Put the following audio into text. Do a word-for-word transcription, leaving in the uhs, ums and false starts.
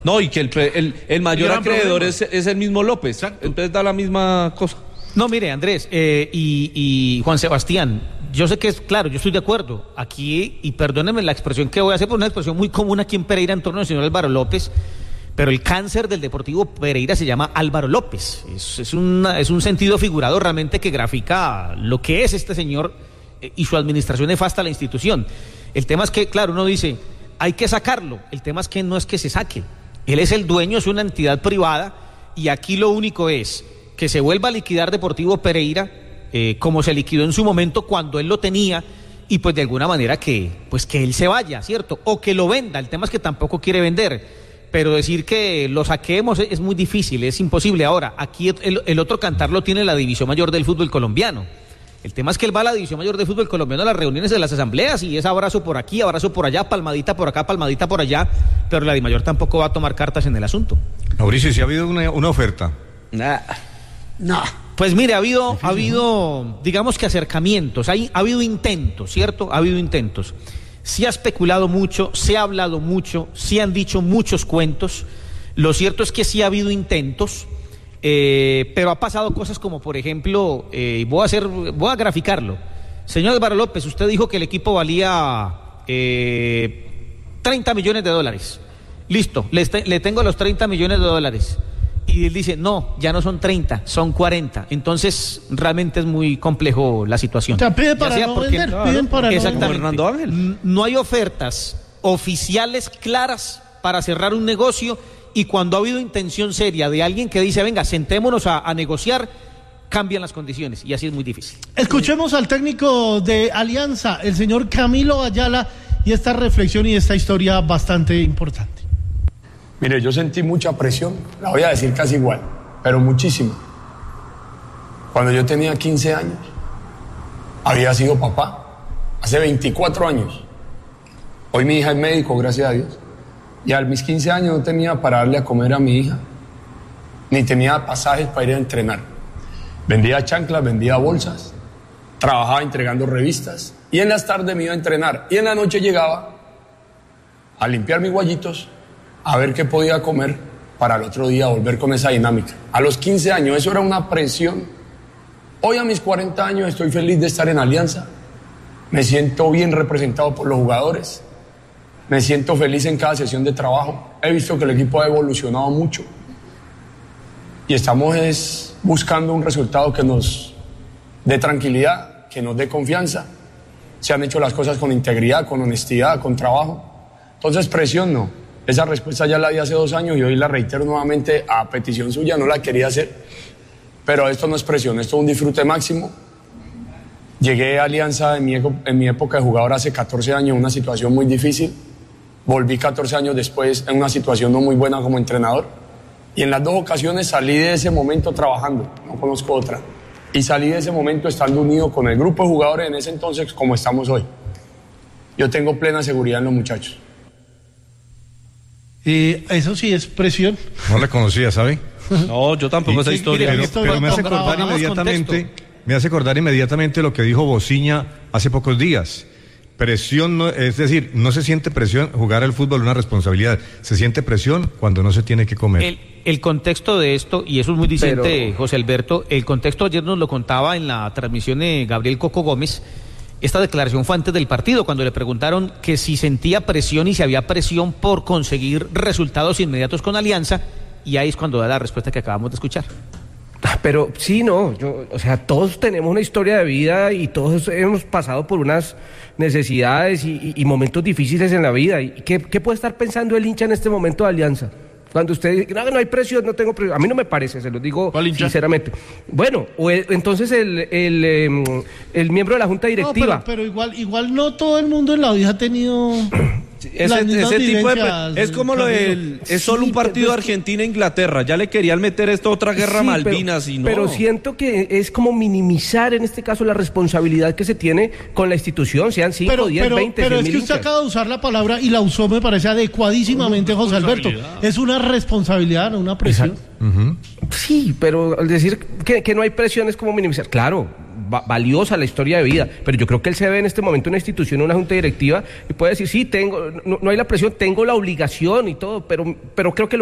No, y que el, el, el mayor acreedor es, es el mismo López. Exacto. Entonces da la misma cosa. No, mire, Andrés eh, y, y Juan Sebastián, yo sé que es claro, yo estoy de acuerdo. Aquí, y perdónenme la expresión que voy a hacer, por una expresión muy común aquí en Pereira en torno al señor Álvaro López, pero el cáncer del Deportivo Pereira se llama Álvaro López. Es, es, una, es un sentido figurado realmente que grafica lo que es este señor eh, y su administración nefasta a la institución. El tema es que, claro, uno dice, hay que sacarlo. El tema es que no es que se saque. Él es el dueño, es una entidad privada, y aquí lo único es que se vuelva a liquidar Deportivo Pereira, eh, como se liquidó en su momento cuando él lo tenía, y pues de alguna manera que, pues que él se vaya, ¿cierto? O que lo venda. El tema es que tampoco quiere vender, pero decir que lo saquemos es muy difícil, es imposible. Ahora, aquí el, el otro cantar lo tiene la División Mayor del Fútbol Colombiano. El tema es que él va a la División Mayor de Fútbol Colombiano a las reuniones de las asambleas y es abrazo por aquí, abrazo por allá, palmadita por acá, palmadita por allá, pero la Dimayor tampoco va a tomar cartas en el asunto. Mauricio, ¿si ha habido una, una oferta? Nah. No. Pues mire, ha habido, difícil, ha habido, ¿no? digamos que acercamientos, hay, ha habido intentos, ¿cierto? Ha habido intentos. Se ha especulado mucho, se ha hablado mucho, se han dicho muchos cuentos. Lo cierto es que sí ha habido intentos. Eh, pero ha pasado cosas como, por ejemplo, eh, voy a hacer, voy a graficarlo. Señor Álvaro López, usted dijo que el equipo valía eh, treinta millones de dólares. Listo, le, este, le tengo los treinta millones de dólares. Y él dice, no, ya no son treinta, son cuarenta. Entonces, realmente es muy complejo la situación. O sea, pide para no porque, vender, claro, piden para exactamente, no Fernando Ángel. No hay ofertas oficiales claras para cerrar un negocio. Y cuando ha habido intención seria de alguien que dice, venga, sentémonos a, a negociar, cambian las condiciones y así es muy difícil. Escuchemos al técnico de Alianza, el señor Camilo Ayala, y esta reflexión y esta historia bastante importante. Mire, yo sentí mucha presión, la voy a decir casi igual, pero muchísimo. Cuando yo tenía quince años, había sido papá, hace veinticuatro años. Hoy mi hija es médico, gracias a Dios. Y a mis quince años no tenía para darle a comer a mi hija, ni tenía pasajes para ir a entrenar. Vendía chanclas, vendía bolsas, trabajaba entregando revistas, y en las tardes me iba a entrenar, y en la noche llegaba a limpiar mis guayitos, a ver qué podía comer, para el otro día volver con esa dinámica. A los quince años, eso era una presión. Hoy a mis cuarenta años estoy feliz de estar en Alianza, me siento bien representado por los jugadores. Me siento feliz en cada sesión de trabajo. He visto que el equipo ha evolucionado mucho. Y estamos es, buscando un resultado que nos dé tranquilidad, que nos dé confianza. Se han hecho las cosas con integridad, con honestidad, con trabajo. Entonces, presión no. Esa respuesta ya la di hace dos años y hoy la reitero nuevamente a petición suya. No la quería hacer. Pero esto no es presión, esto es un disfrute máximo. Llegué a Alianza en mi, en mi época de jugador hace catorce años en una situación muy difícil. Volví catorce años después en una situación no muy buena como entrenador. Y en las dos ocasiones salí de ese momento trabajando, no conozco otra. Y salí de ese momento estando unido con el grupo de jugadores en ese entonces como estamos hoy. Yo tengo plena seguridad en los muchachos. Eh, eso sí es presión. No la conocía, ¿sabe? No, yo tampoco esa historia. Pero, pero me hace acordar inmediatamente, me hace acordar inmediatamente lo que dijo Bociña hace pocos días. Presión, no, es decir, no se siente presión, jugar al fútbol es una responsabilidad, se siente presión cuando no se tiene que comer. El, el contexto de esto, y eso es muy diciente, pero... José Alberto, el contexto ayer nos lo contaba en la transmisión de Gabriel Coco Gómez. Esta declaración fue antes del partido, cuando le preguntaron que si sentía presión y si había presión por conseguir resultados inmediatos con Alianza, y ahí es cuando da la respuesta que acabamos de escuchar. Pero sí, no, yo, o sea, todos tenemos una historia de vida y todos hemos pasado por unas necesidades y, y, y momentos difíciles en la vida. ¿Y qué, qué puede estar pensando el hincha en este momento de Alianza? Cuando usted dice, no, no hay presión, no tengo presión. A mí no me parece, se lo digo sinceramente. Bueno, o el, entonces el, el, el, el miembro de la Junta Directiva. No, pero, pero igual, igual no todo el mundo en la vida ha tenido... Ese, ese tipo de es como lo del es solo sí, un partido Argentina-Inglaterra, ya le querían meter esta otra guerra sí, Malvinas pero, y no. Pero siento que es como minimizar en este caso la responsabilidad que se tiene con la institución, sean cinco, diez, veinte, pero es que usted acaba de usar la palabra y la usó, me parece adecuadísimamente, José Alberto. Es una responsabilidad, no una presión. Uh-huh. Sí, pero al decir que, que no hay presión es como minimizar. Claro, va, valiosa la historia de vida, pero yo creo que él se ve en este momento en una institución, en una junta directiva, y puede decir, sí, tengo, no, no hay la presión, tengo la obligación y todo, pero, pero creo que